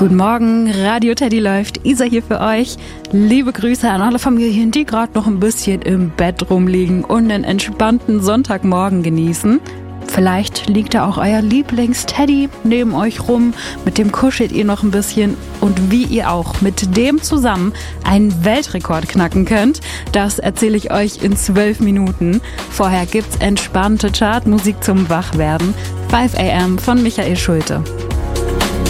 Guten Morgen, Radio Teddy läuft, Isa hier für euch. Liebe Grüße an alle Familien, die gerade noch ein bisschen im Bett rumliegen und einen entspannten Sonntagmorgen genießen. Vielleicht liegt da auch euer Lieblings-Teddy neben euch rum, mit dem kuschelt ihr noch ein bisschen und wie ihr auch mit dem zusammen einen Weltrekord knacken könnt, das erzähle ich euch in 12 Minuten. Vorher gibt's entspannte Chartmusik zum Wachwerden. 5 AM von Michael Schulte.